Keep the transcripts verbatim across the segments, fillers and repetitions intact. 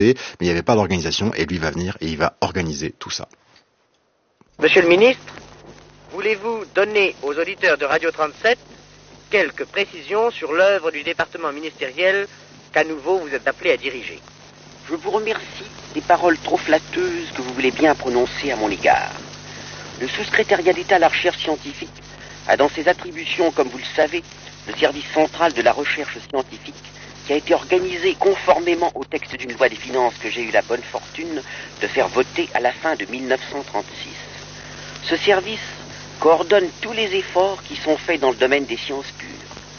mais il n'y avait pas d'organisation, et lui va venir et il va organiser tout ça. Monsieur le ministre, voulez-vous donner aux auditeurs de Radio trente-sept quelques précisions sur l'œuvre du département ministériel qu'à nouveau vous êtes appelé à diriger? Je vous remercie des paroles trop flatteuses que vous voulez bien prononcer à mon égard. Le sous-secrétariat d'État à la recherche scientifique a dans ses attributions, comme vous le savez, le service central de la recherche scientifique qui a été organisé conformément au texte d'une loi des finances que j'ai eu la bonne fortune de faire voter à la fin de mille neuf cent trente-six. Ce service coordonne tous les efforts qui sont faits dans le domaine des sciences pures.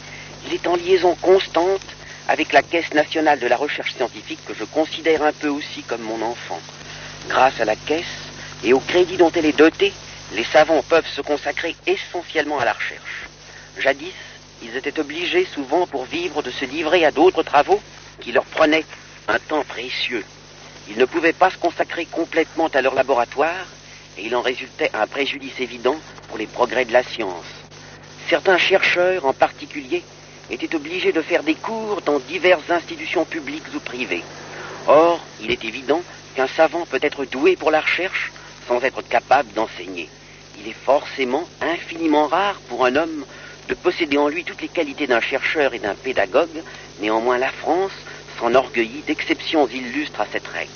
Il est en liaison constante avec la Caisse nationale de la recherche scientifique que je considère un peu aussi comme mon enfant. Grâce à la Caisse et au crédit dont elle est dotée, les savants peuvent se consacrer essentiellement à la recherche. Jadis, ils étaient obligés souvent pour vivre de se livrer à d'autres travaux qui leur prenaient un temps précieux. Ils ne pouvaient pas se consacrer complètement à leur laboratoire et il en résultait un préjudice évident pour les progrès de la science. Certains chercheurs, en particulier, étaient obligés de faire des cours dans diverses institutions publiques ou privées. Or, il est évident qu'un savant peut être doué pour la recherche sans être capable d'enseigner. Il est forcément infiniment rare pour un homme de posséder en lui toutes les qualités d'un chercheur et d'un pédagogue. Néanmoins, la France s'enorgueillit d'exceptions illustres à cette règle.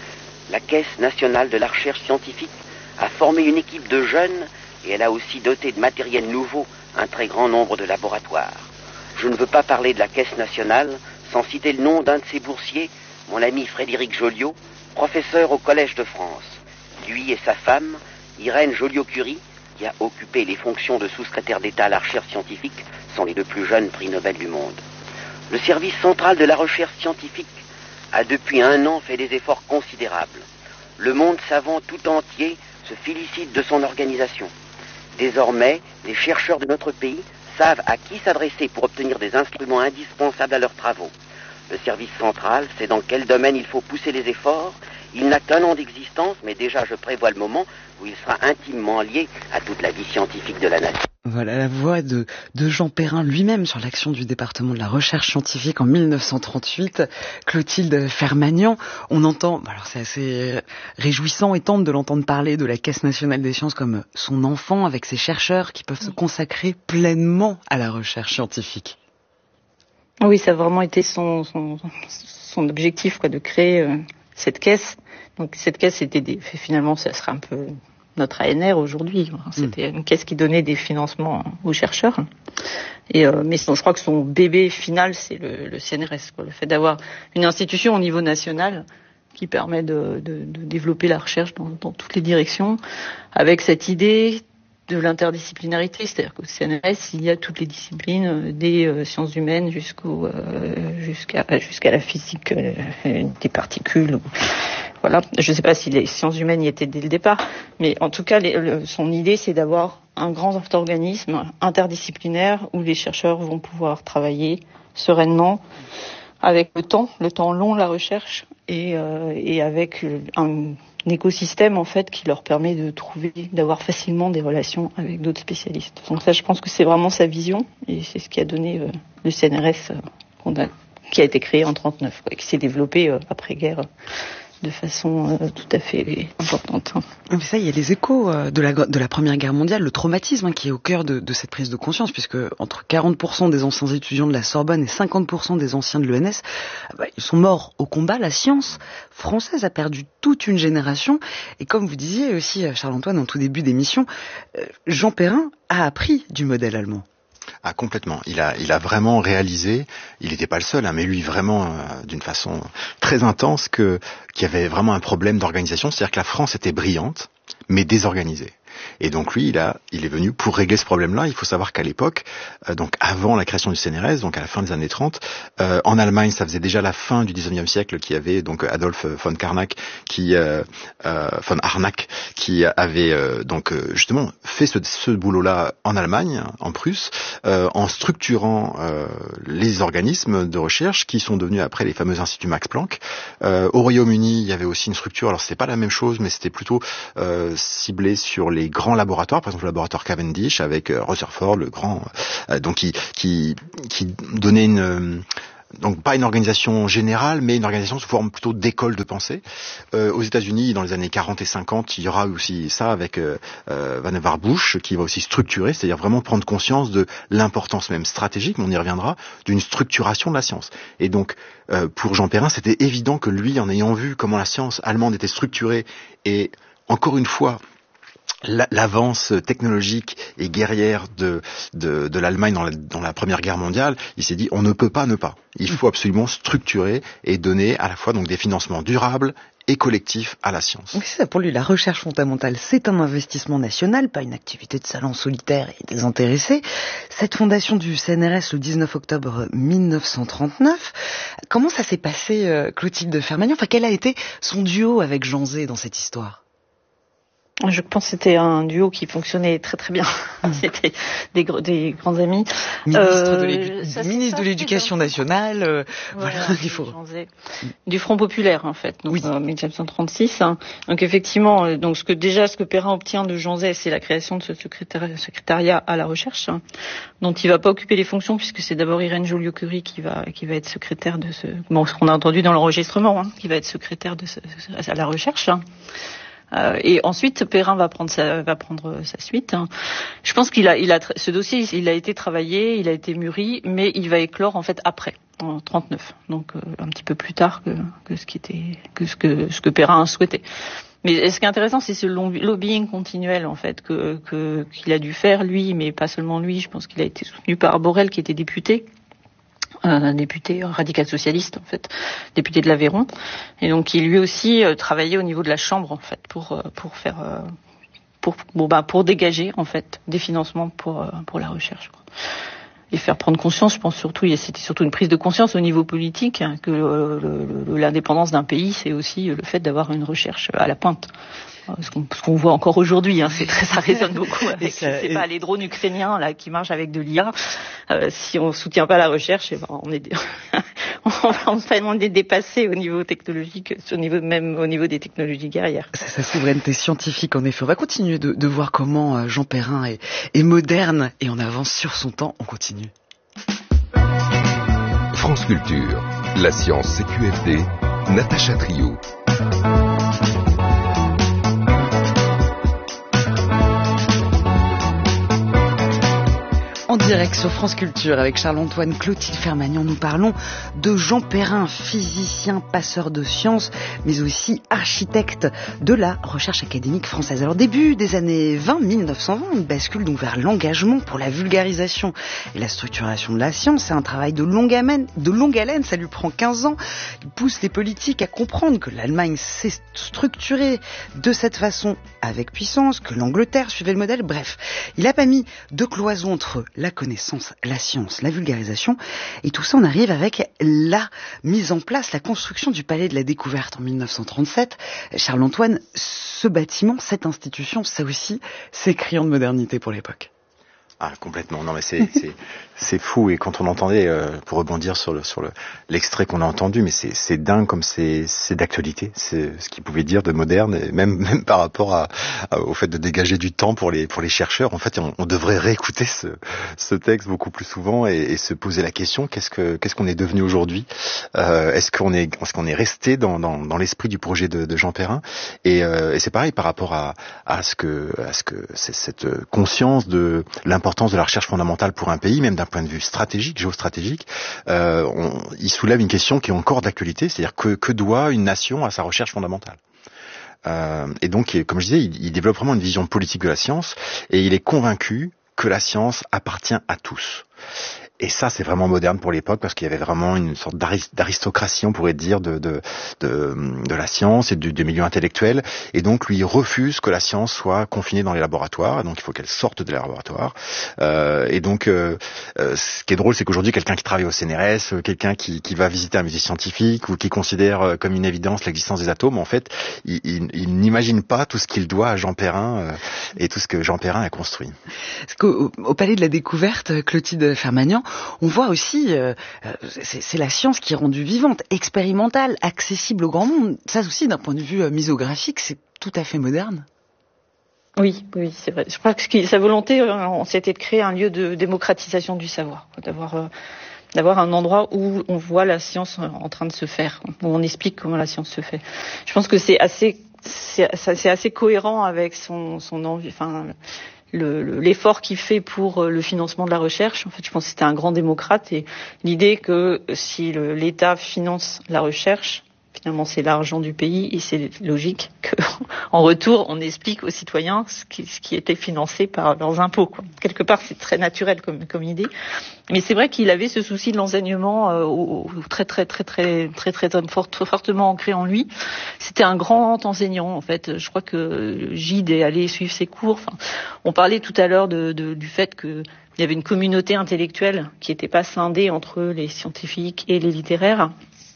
La Caisse nationale de la recherche scientifique a formé une équipe de jeunes et elle a aussi doté de matériel nouveau un très grand nombre de laboratoires. Je ne veux pas parler de la Caisse nationale sans citer le nom d'un de ses boursiers, mon ami Frédéric Joliot, professeur au Collège de France. Lui et sa femme, Irène Joliot-Curie, qui a occupé les fonctions de sous-secrétaire d'État à la recherche scientifique, sont les deux plus jeunes prix Nobel du monde. Le service central de la recherche scientifique a depuis un an fait des efforts considérables. Le monde savant tout entier se félicite de son organisation. Désormais, les chercheurs de notre pays savent à qui s'adresser pour obtenir des instruments indispensables à leurs travaux. Le service central sait dans quel domaine il faut pousser les efforts. Il n'a qu'un an d'existence, mais déjà je prévois le moment où il sera intimement lié à toute la vie scientifique de la nation. Voilà la voix de, de Jean Perrin lui-même sur l'action du département de la recherche scientifique en mille neuf cent trente-huit. Clotilde Fermagnan, on entend, alors c'est assez réjouissant et tendre de l'entendre parler de la Caisse nationale des sciences comme son enfant avec ses chercheurs qui peuvent se consacrer pleinement à la recherche scientifique. Oui, ça a vraiment été son, son, son objectif, quoi, de créer euh, cette caisse. Donc cette caisse, était des, finalement, ça serait un peu notre A N R aujourd'hui. C'était mmh. une caisse qui donnait des financements aux chercheurs. Et euh, mais je crois que son bébé final, c'est le, le C N R S, quoi, le fait d'avoir une institution au niveau national qui permet de, de, de développer la recherche dans, dans toutes les directions, avec cette idée de l'interdisciplinarité, c'est-à-dire qu'au C N R S, il y a toutes les disciplines, des euh, sciences humaines jusqu'au, euh, jusqu'à, jusqu'à la physique euh, des particules. Voilà. Je ne sais pas si les sciences humaines y étaient dès le départ, mais en tout cas, les, le, son idée, c'est d'avoir un grand organisme interdisciplinaire où les chercheurs vont pouvoir travailler sereinement, avec le temps, le temps long de la recherche, et, euh, et avec un un écosystème en fait qui leur permet de trouver, d'avoir facilement des relations avec d'autres spécialistes. Donc ça, je pense que c'est vraiment sa vision et c'est ce qui a donné euh, le C N R S euh, qu'on a, qui a été créé en trente-neuf, quoi, et qui s'est développé euh, après-guerre euh, de façon euh, tout à fait importante. Mais ça, il y a les échos euh, de la de la Première Guerre mondiale, le traumatisme hein, qui est au cœur de, de cette prise de conscience, puisque entre quarante pour cent des anciens étudiants de la Sorbonne et cinquante pour cent des anciens de l'E N S, bah, ils sont morts au combat. La science française a perdu toute une génération. Et comme vous disiez aussi, Charles-Antoine, en tout début d'émission, euh, Jean Perrin a appris du modèle allemand. Ah, complètement. Il a, il a vraiment réalisé, il n'était pas le seul, hein, mais lui vraiment euh, d'une façon très intense, que qu'il y avait vraiment un problème d'organisation, c'est-à-dire que la France était brillante, mais désorganisée. Et donc lui, il a, il est venu pour régler ce problème-là. Il faut savoir qu'à l'époque, euh, donc avant la création du C N R S, donc à la fin des années trente, euh, en Allemagne, ça faisait déjà la fin du dix-neuvième siècle, qui avait donc Adolf von Karnak, qui euh, euh, von Harnack, qui avait euh, donc euh, justement fait ce, ce boulot-là en Allemagne, en Prusse, euh, en structurant euh, les organismes de recherche qui sont devenus après les fameux instituts Max Planck. Euh, au Royaume-Uni, il y avait aussi une structure. Alors c'était pas la même chose, mais c'était plutôt euh, ciblé sur les grands laboratoires, par exemple le laboratoire Cavendish avec euh, Rutherford, le grand, euh, donc qui qui qui donnait une donc pas une organisation générale, mais une organisation sous forme plutôt d'école de pensée. Euh, aux États-Unis, dans les années quarante et cinquante, il y aura aussi ça avec euh, euh, Vannevar Bush, qui va aussi structurer, c'est-à-dire vraiment prendre conscience de l'importance même stratégique, mais on y reviendra, d'une structuration de la science. Et donc, euh, pour Jean Perrin, c'était évident que lui, en ayant vu comment la science allemande était structurée, et encore une fois, l'avance technologique et guerrière de, de, de l'Allemagne dans la, dans la Première Guerre mondiale, il s'est dit on ne peut pas ne pas. Il faut absolument structurer et donner à la fois donc des financements durables et collectifs à la science. C'est ça, pour lui, la recherche fondamentale, c'est un investissement national, pas une activité de salon solitaire et désintéressé. Cette fondation du C N R S le dix-neuf octobre mille neuf cent trente-neuf, comment ça s'est passé, euh, Clotilde Fermagnan? Enfin, quel a été son duo avec Jean Zay dans cette histoire? Je pense que c'était un duo qui fonctionnait très très bien. Mmh. C'était des, des grands amis. Ministre euh, de, l'édu- ça, ministre de l'Éducation nationale. Euh, voilà, voilà, il faut. Du Front populaire en fait. Donc, oui. En mille neuf cent trente-six. Hein. Donc effectivement, donc ce que déjà ce que Perrin obtient de Jean Zay, c'est la création de ce secrétariat, secrétariat à la recherche, hein, dont il va pas occuper les fonctions puisque c'est d'abord Irène Joliot-Curie qui va qui va être secrétaire de ce. Bon, ce qu'on a entendu dans l'enregistrement, hein, qui va être secrétaire de ce, à la recherche. Hein. Euh, et ensuite, Perrin va prendre sa, va prendre sa suite. Hein. Je pense qu'il a, il a, ce dossier, il a été travaillé, il a été mûri, mais il va éclore en fait après, en trente-neuf, donc euh, un petit peu plus tard que, que ce qui était, que ce que ce que Perrin souhaitait. Mais ce qui est intéressant, c'est ce lobbying continuel en fait que, que qu'il a dû faire lui, mais pas seulement lui. Je pense qu'il a été soutenu par Borel, qui était député. Un député radical socialiste en fait, député de l'Aveyron, et donc qui lui aussi euh, travaillait au niveau de la Chambre en fait pour euh, pour faire euh, pour bon bah pour dégager en fait des financements pour euh, pour la recherche quoi. Et faire prendre conscience, je pense surtout, c'était surtout une prise de conscience au niveau politique hein, que le, le, le, l'indépendance d'un pays, c'est aussi le fait d'avoir une recherche à la pointe. Ce qu'on, ce qu'on voit encore aujourd'hui, hein, c'est très, ça résonne beaucoup avec, ça, je sais pas, les drones ukrainiens là qui marchent avec de l'I A. Euh, si on soutient pas la recherche, eh ben, on est, on va on est dépassé au niveau technologique, au niveau même au niveau des technologies guerrières. C'est sa souveraineté scientifique en effet. On va continuer de, de voir comment Jean Perrin est, est moderne et en avance sur son temps. On continue. France Culture, la science C Q F D, Natacha Trio. En direct sur France Culture avec Charles-Antoine Clotilde Fermagnan, nous parlons de Jean Perrin, physicien, passeur de sciences, mais aussi architecte de la recherche académique française. Alors début des années vingt, mille neuf cent vingt, on bascule donc vers l'engagement pour la vulgarisation et la structuration de la science. C'est un travail de longue haleine, de longue haleine, ça lui prend quinze ans. Il pousse les politiques à comprendre que l'Allemagne s'est structurée de cette façon avec puissance, que l'Angleterre suivait le modèle. Bref, il n'a pas mis de cloison entre la connaissance, la science, la vulgarisation, et tout ça on arrive avec la mise en place, la construction du Palais de la Découverte en mille neuf cent trente-sept. Charles-Antoine, ce bâtiment, cette institution, ça aussi, c'est criant de modernité pour l'époque. Ah, complètement. Non, mais c'est c'est c'est fou. Et quand on entendait, euh, pour rebondir sur le sur le l'extrait qu'on a entendu, mais c'est c'est dingue comme c'est c'est d'actualité. C'est ce qu'il pouvait dire de moderne, et même même par rapport à, à au fait de dégager du temps pour les pour les chercheurs. En fait, on, on devrait réécouter ce ce texte beaucoup plus souvent et, et se poser la question qu'est-ce que qu'est-ce qu'on est devenu aujourd'hui. Euh, est-ce qu'on est est-ce qu'on est resté dans dans dans l'esprit du projet de, de Jean Perrin. Et, euh, et c'est pareil par rapport à à ce que à ce que c'est cette conscience de l'importance de la recherche fondamentale pour un pays, même d'un point de vue stratégique, géostratégique. Euh, on, il soulève une question qui est encore d'actualité, c'est-à-dire que, que doit une nation à sa recherche fondamentale. Euh, et donc, comme je disais, il, il développe vraiment une vision politique de la science, et il est convaincu que la science appartient à tous. Et ça, c'est vraiment moderne pour l'époque parce qu'il y avait vraiment une sorte d'aristocratie, on pourrait dire, de, de, de, de la science et du, du milieu intellectuel. Et donc, lui, il refuse que la science soit confinée dans les laboratoires. Et donc, il faut qu'elle sorte des laboratoires. Euh, et donc, euh, euh, ce qui est drôle, c'est qu'aujourd'hui, quelqu'un qui travaille au C N R S, quelqu'un qui, qui va visiter un musée scientifique ou qui considère comme une évidence l'existence des atomes, en fait, il, il, il n'imagine pas tout ce qu'il doit à Jean Perrin euh, et tout ce que Jean Perrin a construit. Parce qu'au au Palais de la Découverte, Clotilde Fermagnan, on voit aussi, euh, c'est, c'est la science qui est rendue vivante, expérimentale, accessible au grand monde. Ça aussi, d'un point de vue euh, misographique, c'est tout à fait moderne. Oui, oui, c'est vrai. Je crois que sa volonté, c'était de créer un lieu de démocratisation du savoir, d'avoir euh, d'avoir un endroit où on voit la science en train de se faire, où on explique comment la science se fait. Je pense que c'est assez, c'est, c'est assez cohérent avec son, son envie, enfin, le, le, l'effort qu'il fait pour le financement de la recherche. En fait, je pense que c'était un grand démocrate et l'idée que si le, l'État finance la recherche, finalement, c'est l'argent du pays et c'est logique qu'en retour, on explique aux citoyens ce qui, ce qui était financé par leurs impôts, quoi. Quelque part, c'est très naturel comme, comme idée. Mais c'est vrai qu'il avait ce souci de l'enseignement euh, au, au, très, très, très, très, très, très, très fort, fortement ancré en lui. C'était un grand enseignant, en fait. Je crois que Gide est allé suivre ses cours. Enfin, on parlait tout à l'heure de, de, du fait que il y avait une communauté intellectuelle qui n'était pas scindée entre les scientifiques et les littéraires.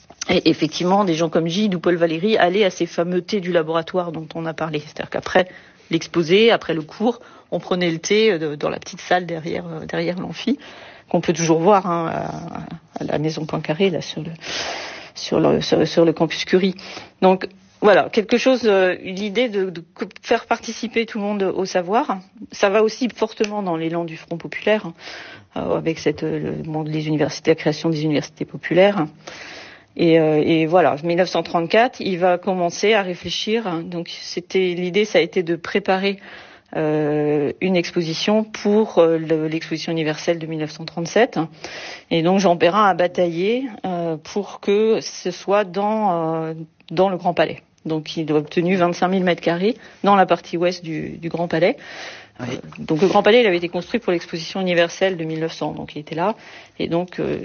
Et effectivement, des gens comme Gide ou Paul Valéry allaient à ces fameux thés du laboratoire dont on a parlé. C'est-à-dire qu'après l'exposé, après le cours, on prenait le thé dans la petite salle derrière, derrière l'amphi, qu'on peut toujours voir hein, à, à la maison Poincaré, là, sur le, sur le, sur, sur le campus Curie. Donc, voilà, quelque chose, euh, l'idée de, de faire participer tout le monde au savoir. Ça va aussi fortement dans l'élan du Front populaire, euh, avec cette, le monde des universités, la création des universités populaires. Et, euh, et voilà, dix-neuf cent trente-quatre, il va commencer à réfléchir. Donc, c'était l'idée, ça a été de préparer euh, une exposition pour euh, le, l'exposition universelle de dix-neuf cent trente-sept. Et donc, Jean Perrin a bataillé euh, pour que ce soit dans euh, dans le Grand Palais. Donc, il a obtenu vingt-cinq mille mètres carrés dans la partie ouest du, du Grand Palais. Oui. Euh, donc, le Grand Palais, il avait été construit pour l'exposition universelle de mille neuf cents. Donc, il était là. Et donc, euh,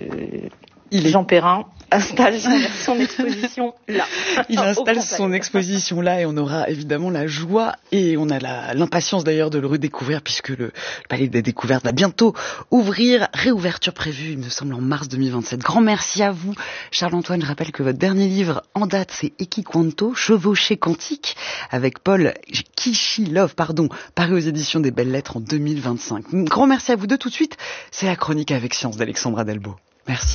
il Jean est... Perrin installe son, son exposition là. Il installe son exposition là et on aura évidemment la joie et on a la, l'impatience d'ailleurs de le redécouvrir puisque le, le Palais des Découvertes va bientôt ouvrir. Réouverture prévue, il me semble, en mars deux mille vingt-sept. Grand merci à vous, Charles-Antoine. Je rappelle que votre dernier livre en date, c'est Equiquanto, Chevauché quantique, avec Paul Kichilov, pardon, paru aux éditions des Belles Lettres en deux mille vingt-cinq. Grand merci à vous deux. Tout de suite, c'est la chronique avec Science d'Alexandra Delbo. Merci.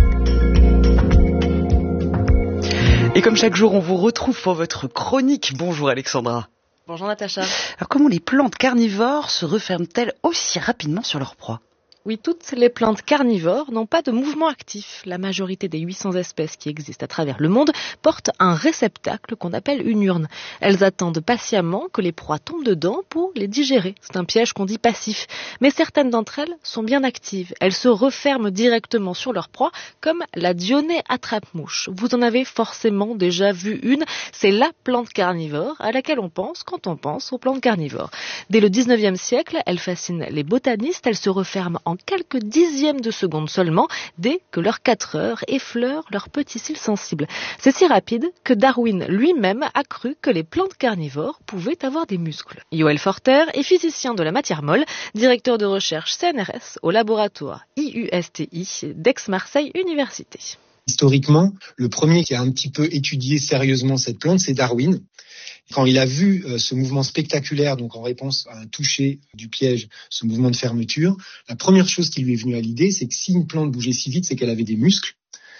Et comme chaque jour, on vous retrouve pour votre chronique. Bonjour Alexandra. Bonjour Natacha. Alors comment les plantes carnivores se referment-elles aussi rapidement sur leur proie ? Oui, toutes les plantes carnivores n'ont pas de mouvement actif. La majorité des huit cents espèces qui existent à travers le monde portent un réceptacle qu'on appelle une urne. Elles attendent patiemment que les proies tombent dedans pour les digérer. C'est un piège qu'on dit passif. Mais certaines d'entre elles sont bien actives. Elles se referment directement sur leur proie, comme la Dionée attrape-mouche. Vous en avez forcément déjà vu une. C'est la plante carnivore à laquelle on pense quand on pense aux plantes carnivores. Dès le dix-neuvième siècle, elle fascine les botanistes. Elle se referme en quelques dixièmes de seconde seulement, dès que leurs quatre heures effleurent leurs petits cils sensibles. C'est si rapide que Darwin lui-même a cru que les plantes carnivores pouvaient avoir des muscles. Yoel Forter est physicien de la matière molle, directeur de recherche C N R S au laboratoire I U S T I d'Aix-Marseille Université. Historiquement, le premier qui a un petit peu étudié sérieusement cette plante, c'est Darwin. Quand il a vu euh, ce mouvement spectaculaire, donc en réponse à un toucher du piège, ce mouvement de fermeture, la première chose qui lui est venue à l'idée, c'est que si une plante bougeait si vite, c'est qu'elle avait des muscles.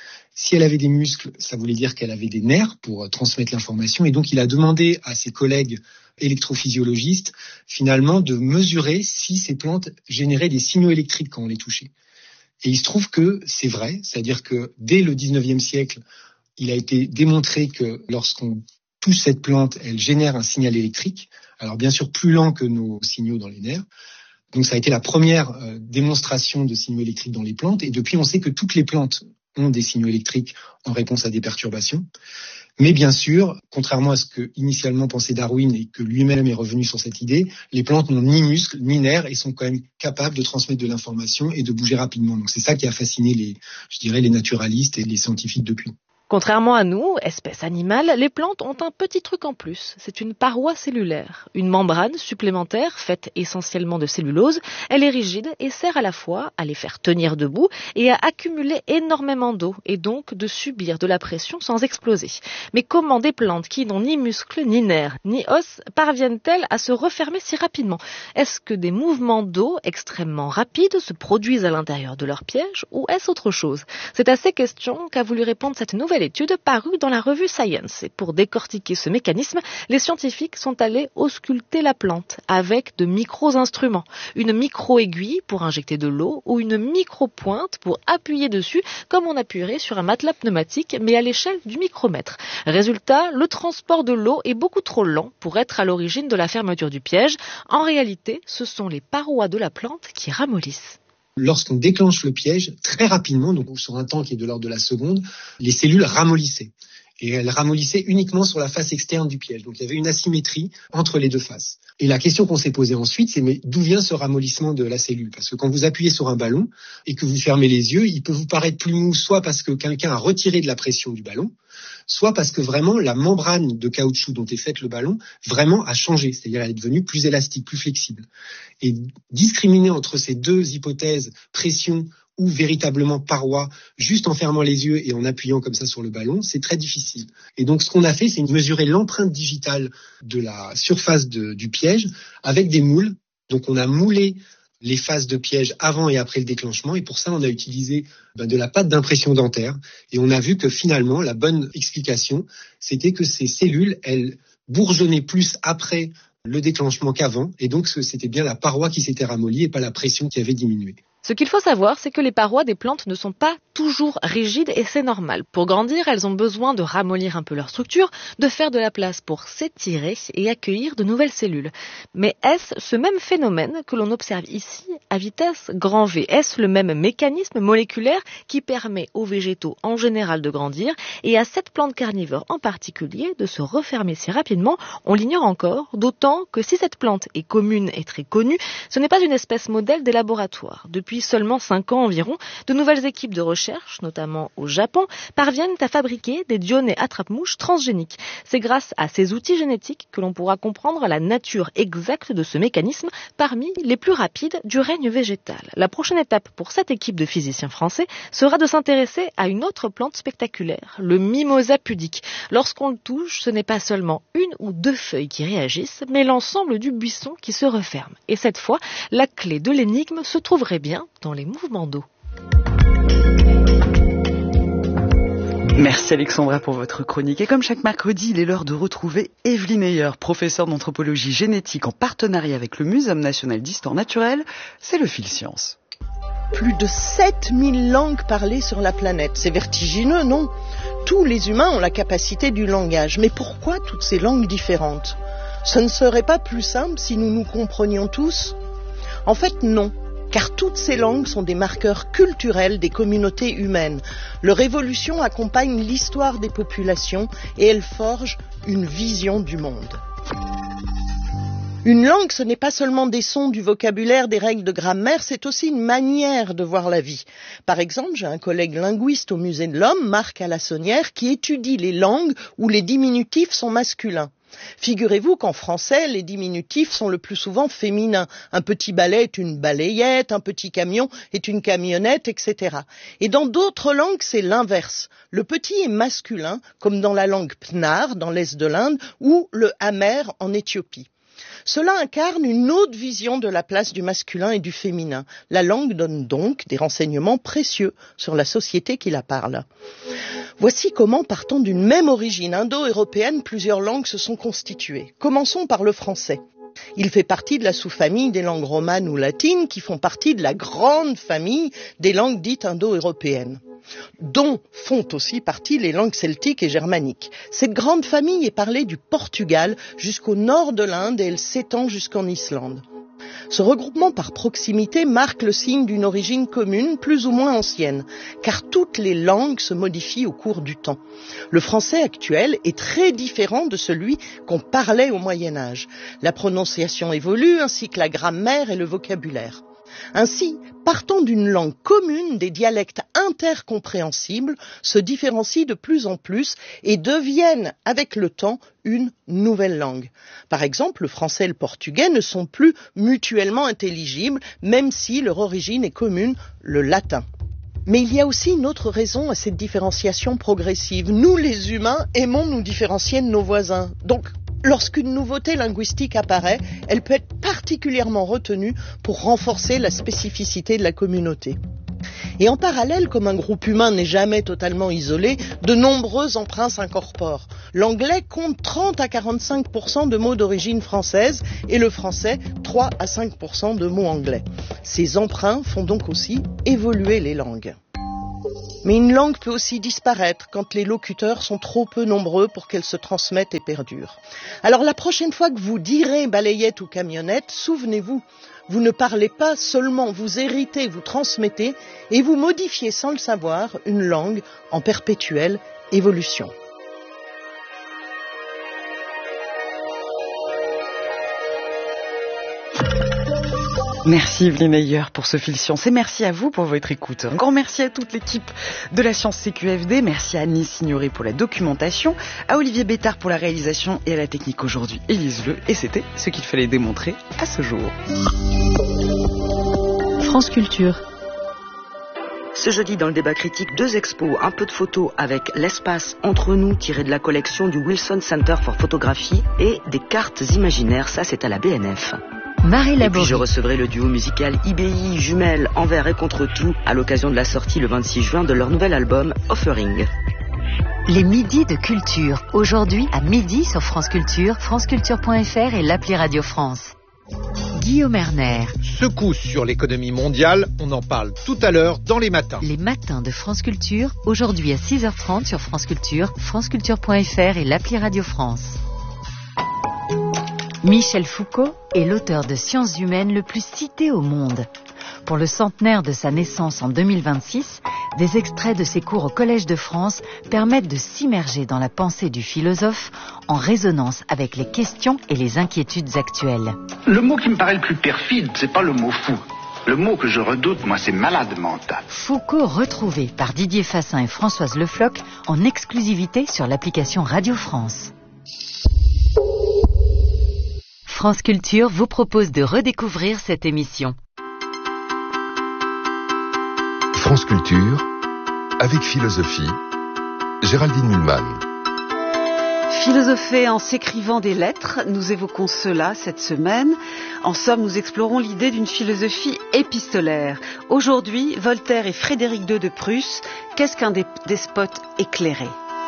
Si elle avait des muscles, ça voulait dire qu'elle avait des nerfs pour euh, transmettre l'information. Et donc, il a demandé à ses collègues électrophysiologistes, finalement, de mesurer si ces plantes généraient des signaux électriques quand on les touchait. Et il se trouve que c'est vrai, c'est-à-dire que dès le dix-neuvième siècle, il a été démontré que lorsqu'on touche cette plante, elle génère un signal électrique, alors bien sûr plus lent que nos signaux dans les nerfs. Donc ça a été la première euh, démonstration de signaux électriques dans les plantes, et depuis on sait que toutes les plantes ont des signaux électriques en réponse à des perturbations. Mais bien sûr, contrairement à ce que initialement pensait Darwin et que lui-même est revenu sur cette idée, les plantes n'ont ni muscles ni nerfs et sont quand même capables de transmettre de l'information et de bouger rapidement. Donc c'est ça qui a fasciné les, je dirais, les naturalistes et les scientifiques depuis. Contrairement à nous, espèces animales, les plantes ont un petit truc en plus. C'est une paroi cellulaire, une membrane supplémentaire faite essentiellement de cellulose. Elle est rigide et sert à la fois à les faire tenir debout et à accumuler énormément d'eau et donc de subir de la pression sans exploser. Mais comment des plantes qui n'ont ni muscles, ni nerfs, ni os parviennent-elles à se refermer si rapidement ? Est-ce que des mouvements d'eau extrêmement rapides se produisent à l'intérieur de leur piège ou est-ce autre chose ? C'est à ces questions qu'a voulu répondre cette nouvelle nouvelle étude parue dans la revue Science. Et pour décortiquer ce mécanisme, les scientifiques sont allés ausculter la plante avec de micro-instruments. Une micro-aiguille pour injecter de l'eau ou une micro-pointe pour appuyer dessus comme on appuierait sur un matelas pneumatique mais à l'échelle du micromètre. Résultat, le transport de l'eau est beaucoup trop lent pour être à l'origine de la fermeture du piège. En réalité, ce sont les parois de la plante qui ramollissent. Lorsqu'on déclenche le piège, très rapidement, donc sur un temps qui est de l'ordre de la seconde, les cellules ramollissaient. Et elles ramollissaient uniquement sur la face externe du piège. Donc il y avait une asymétrie entre les deux faces. Et la question qu'on s'est posée ensuite, c'est mais d'où vient ce ramollissement de la cellule ? Parce que quand vous appuyez sur un ballon et que vous fermez les yeux, il peut vous paraître plus mou, soit parce que quelqu'un a retiré de la pression du ballon, soit parce que vraiment la membrane de caoutchouc dont est faite le ballon vraiment a changé, c'est-à-dire elle est devenue plus élastique, plus flexible. Et discriminer entre ces deux hypothèses, pression ou véritablement paroi, juste en fermant les yeux et en appuyant comme ça sur le ballon, c'est très difficile. Et donc ce qu'on a fait, c'est mesurer l'empreinte digitale de la surface de, du piège avec des moules. Donc on a moulé les phases de piège avant et après le déclenchement, et pour ça on a utilisé ben, de la pâte d'impression dentaire, et on a vu que finalement la bonne explication, c'était que ces cellules, elles bourgeonnaient plus après le déclenchement qu'avant, et donc c'était bien la paroi qui s'était ramollie et pas la pression qui avait diminué. Ce qu'il faut savoir, c'est que les parois des plantes ne sont pas toujours rigides et c'est normal. Pour grandir, elles ont besoin de ramollir un peu leur structure, de faire de la place pour s'étirer et accueillir de nouvelles cellules. Mais est-ce ce même phénomène que l'on observe ici à vitesse grand V ? Est-ce le même mécanisme moléculaire qui permet aux végétaux en général de grandir et à cette plante carnivore en particulier de se refermer si rapidement ? On l'ignore encore, d'autant que si cette plante est commune et très connue, ce n'est pas une espèce modèle des laboratoires. Depuis seulement cinq ans environ, de nouvelles équipes de recherche, notamment au Japon, parviennent à fabriquer des dionnées attrape-mouches transgéniques. C'est grâce à ces outils génétiques que l'on pourra comprendre la nature exacte de ce mécanisme parmi les plus rapides du règne végétal. La prochaine étape pour cette équipe de physiciens français sera de s'intéresser à une autre plante spectaculaire, le mimosa pudique. Lorsqu'on le touche, ce n'est pas seulement une ou deux feuilles qui réagissent, mais l'ensemble du buisson qui se referme. Et cette fois, la clé de l'énigme se trouverait bien dans les mouvements d'eau. Merci Alexandra pour votre chronique. Et comme chaque mercredi, il est l'heure de retrouver Evelyne Heyer, professeure d'anthropologie génétique en partenariat avec le Muséum national d'histoire naturelle. C'est le Fil Science. Plus de sept mille langues parlées sur la planète. C'est vertigineux, non ? Tous les humains ont la capacité du langage. Mais pourquoi toutes ces langues différentes ? Ce ne serait pas plus simple si nous nous comprenions tous ? En fait, non. Car toutes ces langues sont des marqueurs culturels des communautés humaines. Leur évolution accompagne l'histoire des populations et elle forge une vision du monde. Une langue, ce n'est pas seulement des sons, du vocabulaire, des règles de grammaire, c'est aussi une manière de voir la vie. Par exemple, j'ai un collègue linguiste au Musée de l'Homme, Marc Alassonnière, qui étudie les langues où les diminutifs sont masculins. Figurez-vous qu'en français, les diminutifs sont le plus souvent féminins. Un petit balai est une balayette, un petit camion est une camionnette, et cetera. Et dans d'autres langues, c'est l'inverse. Le petit est masculin, comme dans la langue pnar, dans l'est de l'Inde, ou le hamer en Éthiopie. Cela incarne une autre vision de la place du masculin et du féminin. La langue donne donc des renseignements précieux sur la société qui la parle. Voici comment, partant d'une même origine indo-européenne, plusieurs langues se sont constituées. Commençons par le français. Il fait partie de la sous-famille des langues romanes ou latines qui font partie de la grande famille des langues dites indo-européennes, dont font aussi partie les langues celtiques et germaniques. Cette grande famille est parlée du Portugal jusqu'au nord de l'Inde et elle s'étend jusqu'en Islande. Ce regroupement par proximité marque le signe d'une origine commune plus ou moins ancienne, car toutes les langues se modifient au cours du temps. Le français actuel est très différent de celui qu'on parlait au Moyen-Âge. La prononciation évolue, ainsi que la grammaire et le vocabulaire. Ainsi, partant d'une langue commune, des dialectes intercompréhensibles se différencient de plus en plus et deviennent, avec le temps, une nouvelle langue. Par exemple, le français et le portugais ne sont plus mutuellement intelligibles, même si leur origine est commune, le latin. Mais il y a aussi une autre raison à cette différenciation progressive. Nous, les humains, aimons nous différencier de nos voisins. Donc, lorsqu'une nouveauté linguistique apparaît, elle peut être particulièrement retenue pour renforcer la spécificité de la communauté. Et en parallèle, comme un groupe humain n'est jamais totalement isolé, de nombreux emprunts s'incorporent. L'anglais compte trente à quarante-cinq pour cent de mots d'origine française et le français trois à cinq pour cent de mots anglais. Ces emprunts font donc aussi évoluer les langues. Mais une langue peut aussi disparaître quand les locuteurs sont trop peu nombreux pour qu'elle se transmette et perdure. Alors la prochaine fois que vous direz balayette ou camionnette, souvenez-vous, vous ne parlez pas seulement, vous héritez, vous transmettez et vous modifiez sans le savoir une langue en perpétuelle évolution. Merci Evelyne Ayer pour ce fil science et merci à vous pour votre écoute. Un grand merci à toute l'équipe de la Science C Q F D, merci à Annie Signoret pour la documentation, à Olivier Bétard pour la réalisation et à la technique aujourd'hui, Élise Le, et c'était ce qu'il fallait démontrer à ce jour. France Culture. Ce jeudi, dans le débat critique, deux expos, un peu de photos avec l'espace entre nous tiré de la collection du Wilson Center for Photography et des cartes imaginaires, ça c'est à la B N F. Marie Laborie. Et puis je recevrai le duo musical I B I Jumelles Envers et Contre Tout à l'occasion de la sortie le vingt-six juin de leur nouvel album Offering. Les midis de culture. Aujourd'hui à midi sur France Culture, franceculture point f r et l'appli Radio France. Guillaume Erner. Secousse sur l'économie mondiale, on en parle tout à l'heure dans les matins. Les matins de France Culture, aujourd'hui à six heures trente sur France Culture, franceculture point f r et l'appli Radio France. Michel Foucault est l'auteur de Sciences humaines le plus cité au monde. Pour le centenaire de sa naissance en deux mille vingt-six, des extraits de ses cours au Collège de France permettent de s'immerger dans la pensée du philosophe en résonance avec les questions et les inquiétudes actuelles. Le mot qui me paraît le plus perfide, c'est pas le mot fou. Le mot que je redoute, moi, c'est malade mental. Foucault retrouvé par Didier Fassin et Françoise Le Floch en exclusivité sur l'application Radio France. France Culture vous propose de redécouvrir cette émission. France Culture, avec philosophie, Géraldine Mühlmann. Philosopher en s'écrivant des lettres, nous évoquons cela cette semaine. En somme, nous explorons l'idée d'une philosophie épistolaire. Aujourd'hui, Voltaire et Frédéric deux de Prusse, qu'est-ce qu'un despote éclairé ?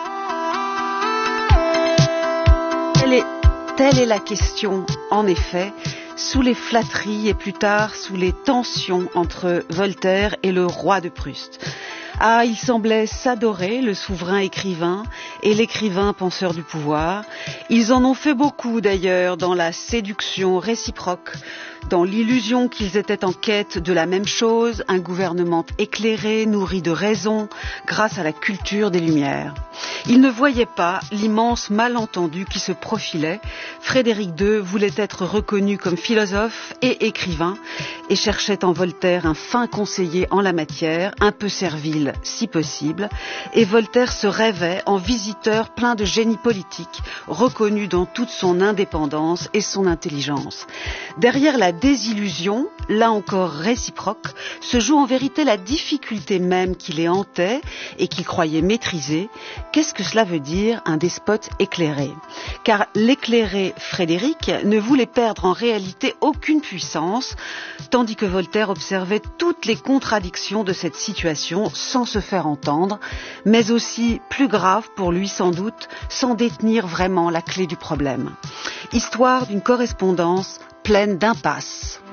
Quelle est, telle est la question, en effet, sous les flatteries et plus tard sous les tensions entre Voltaire et le roi de Prusse. Ah, il semblait s'adorer, le souverain écrivain et l'écrivain penseur du pouvoir. Ils en ont fait beaucoup d'ailleurs dans la séduction réciproque, dans l'illusion qu'ils étaient en quête de la même chose, un gouvernement éclairé, nourri de raison, grâce à la culture des Lumières. Ils ne voyaient pas l'immense malentendu qui se profilait. Frédéric deux voulait être reconnu comme philosophe et écrivain et cherchait en Voltaire un fin conseiller en la matière, un peu servile si possible, et Voltaire se rêvait en visiteur plein de génie politique, reconnu dans toute son indépendance et son intelligence. Derrière la désillusion, là encore réciproque, se joue en vérité la difficulté même qui les hantait et qu'il croyait maîtriser. Qu'est-ce que cela veut dire, un despote éclairé ? Car l'éclairé Frédéric ne voulait perdre en réalité aucune puissance, tandis que Voltaire observait toutes les contradictions de cette situation sans se faire entendre, mais aussi, plus grave pour lui sans doute, sans détenir vraiment la clé du problème. Histoire d'une correspondance pleine d'impasses.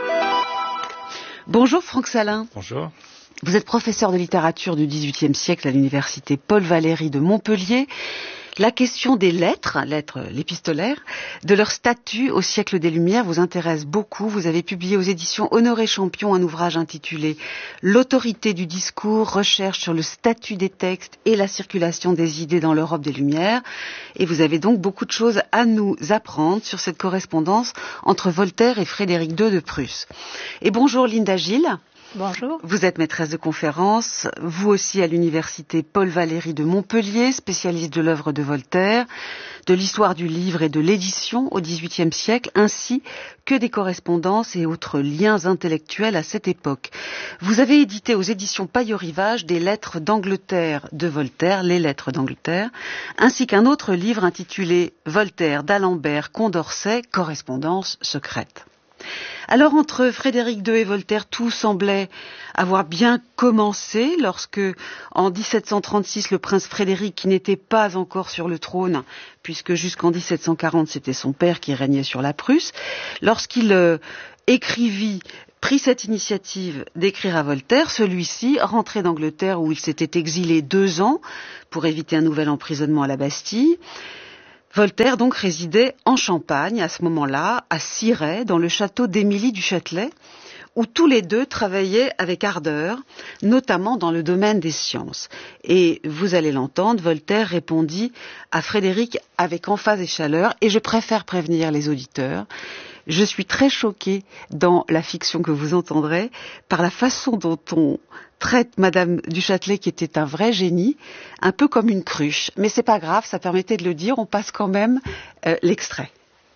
Bonjour Franck Salin. Bonjour. Vous êtes professeur de littérature du dix-huitième siècle à l'université Paul Valéry de Montpellier. La question des lettres, lettres l'épistolaire, de leur statut au siècle des Lumières vous intéresse beaucoup. Vous avez publié aux éditions Honoré Champion un ouvrage intitulé « L'autorité du discours, recherche sur le statut des textes et la circulation des idées dans l'Europe des Lumières ». Et vous avez donc beaucoup de choses à nous apprendre sur cette correspondance entre Voltaire et Frédéric deux de Prusse. Et bonjour Linda Gilles. Bonjour. Vous êtes maîtresse de conférences, vous aussi à l'université Paul Valéry de Montpellier, spécialiste de l'œuvre de Voltaire, de l'histoire du livre et de l'édition au dix-huitième siècle, ainsi que des correspondances et autres liens intellectuels à cette époque. Vous avez édité aux éditions Paillot-Rivage des lettres d'Angleterre de Voltaire, les lettres d'Angleterre, ainsi qu'un autre livre intitulé Voltaire d'Alembert Condorcet, correspondance secrète. Alors entre Frédéric deux et Voltaire, tout semblait avoir bien commencé lorsque, en dix-sept cent trente-six, le prince Frédéric, qui n'était pas encore sur le trône, puisque jusqu'en dix-sept cent quarante, c'était son père qui régnait sur la Prusse, lorsqu'il euh, écrivit, prit cette initiative d'écrire à Voltaire, celui-ci, rentré d'Angleterre où il s'était exilé deux ans pour éviter un nouvel emprisonnement à la Bastille. Voltaire donc résidait en Champagne à ce moment-là, à Cirey, dans le château d'Émilie du Châtelet, où tous les deux travaillaient avec ardeur, notamment dans le domaine des sciences. Et vous allez l'entendre, Voltaire répondit à Frédéric avec emphase et chaleur, et je préfère prévenir les auditeurs. Je suis très choquée dans la fiction que vous entendrez par la façon dont on traite Madame du Châtelet, qui était un vrai génie, un peu comme une cruche. Mais c'est pas grave, ça permettait de le dire, on passe quand même euh, l'extrait.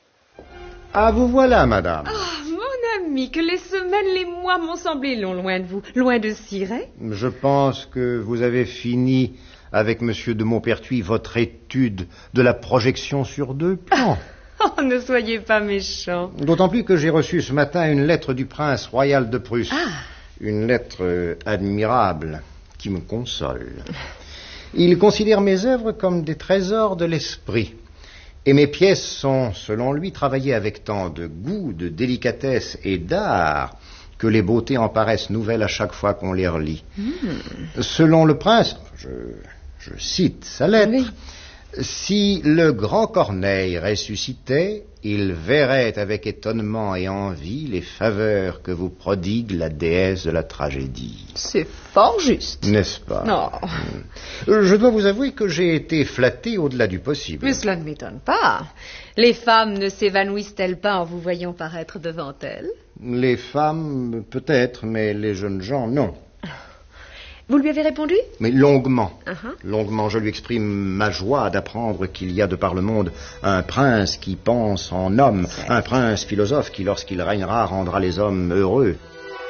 Ah, vous voilà, madame. Oh, mon ami, que les semaines, les mois m'ont semblé longs loin de vous, loin de Cirey. Je pense que vous avez fini avec Monsieur de Maupertuis votre étude de la projection sur deux plans. Oh, ne soyez pas méchant. D'autant plus que j'ai reçu ce matin une lettre du prince royal de Prusse. Ah. Une lettre euh, admirable qui me console. Il considère mes œuvres comme des trésors de l'esprit. Et mes pièces sont, selon lui, travaillées avec tant de goût, de délicatesse et d'art que les beautés en paraissent nouvelles à chaque fois qu'on les relit. Mm. Selon le prince, je, je cite sa lettre, oui. Si le grand Corneille ressuscitait, il verrait avec étonnement et envie les faveurs que vous prodigue la déesse de la tragédie. C'est fort juste. N'est-ce pas? Non. Je dois vous avouer que j'ai été flatté au-delà du possible. Mais cela ne m'étonne pas. Les femmes ne s'évanouissent-elles pas en vous voyant paraître devant elles? Les femmes, peut-être, mais les jeunes gens, non. Vous lui avez répondu? Mais longuement. Uh-huh. Longuement, je lui exprime ma joie d'apprendre qu'il y a de par le monde un prince qui pense en homme, c'est... un prince philosophe qui, lorsqu'il régnera, rendra les hommes heureux.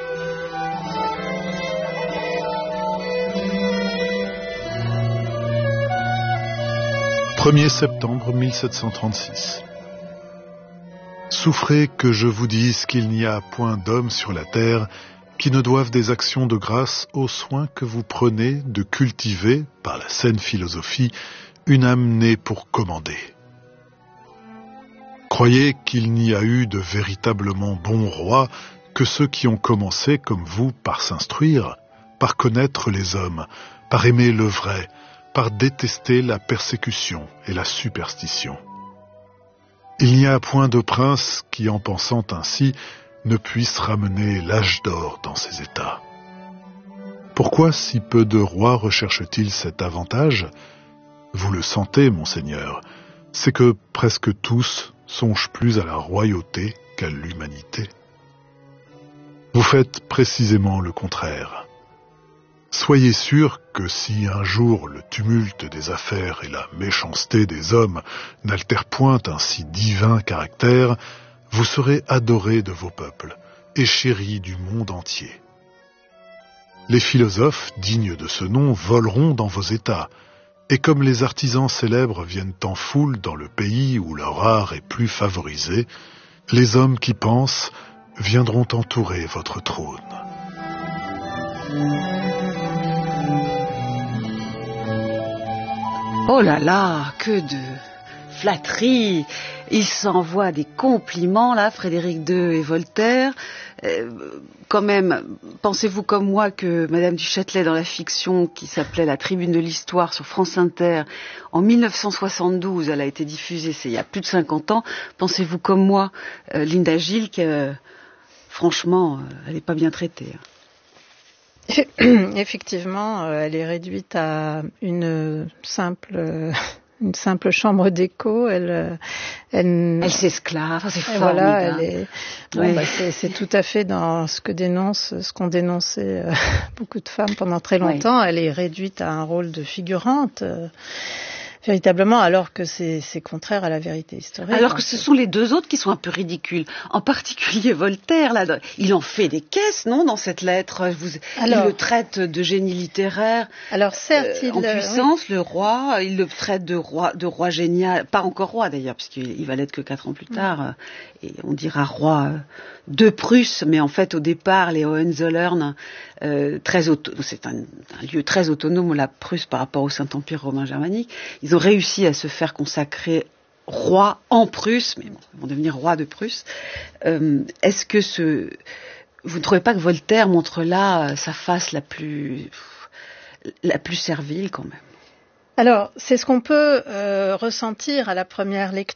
premier septembre mille sept cent trente-six. Souffrez que je vous dise qu'il n'y a point d'homme sur la terre qui ne doivent des actions de grâce aux soins que vous prenez de cultiver, par la saine philosophie, une âme née pour commander. Croyez qu'il n'y a eu de véritablement bons rois que ceux qui ont commencé, comme vous, par s'instruire, par connaître les hommes, par aimer le vrai, par détester la persécution et la superstition. Il n'y a point de prince qui, en pensant ainsi, ne puisse ramener l'âge d'or dans ses états. Pourquoi si peu de rois recherchent-ils cet avantage? Vous le sentez, monseigneur, c'est que presque tous songent plus à la royauté qu'à l'humanité. Vous faites précisément le contraire. Soyez sûr que si un jour le tumulte des affaires et la méchanceté des hommes n'altèrent point un si divin caractère, vous serez adoré de vos peuples et chéri du monde entier. Les philosophes dignes de ce nom voleront dans vos états, et comme les artisans célèbres viennent en foule dans le pays où leur art est plus favorisé, les hommes qui pensent viendront entourer votre trône. Oh là là, que de flatterie! Il s'envoie des compliments, là, Frédéric deux et Voltaire. Euh, quand même, pensez-vous comme moi que Madame du Châtelet, dans la fiction qui s'appelait La Tribune de l'Histoire sur France Inter, en mille neuf cent soixante-douze, elle a été diffusée, c'est il y a plus de cinquante ans. Pensez-vous comme moi, euh, Linda Gilles, que euh, franchement, euh, elle n'est pas bien traitée. Effectivement, elle est réduite à une simple, une simple chambre d'écho. Elle, elle, elle s'esclave. C'est formidable. Voilà, elle est. Bon, oui. bah, c'est, c'est tout à fait dans ce que dénonce, ce qu'ont dénoncé euh, beaucoup de femmes pendant très longtemps. Oui. Elle est réduite à un rôle de figurante. Euh, véritablement, alors que c'est, c'est contraire à la vérité historique. Alors que ce sont les deux autres qui sont un peu ridicules. En particulier Voltaire, là, il en fait des caisses, non, dans cette lettre. Vous, alors, il le traite de génie littéraire. Alors certes, euh, il en puissance, oui. Le roi, il le traite de roi, de roi génial, pas encore roi d'ailleurs, puisqu'il il va l'être que quatre ans plus tard. Mmh. Et on dira roi de Prusse, mais en fait, au départ, les Hohenzollern, euh, très auto- c'est un, un lieu très autonome, la Prusse, par rapport au Saint-Empire romain germanique. Ils ont réussi à se faire consacrer roi en Prusse, mais bon, ils vont devenir roi de Prusse. Euh, est-ce que ce, vous ne trouvez pas que Voltaire montre là sa face la plus, la plus servile quand même? Alors, c'est ce qu'on peut euh, ressentir à la première lecture.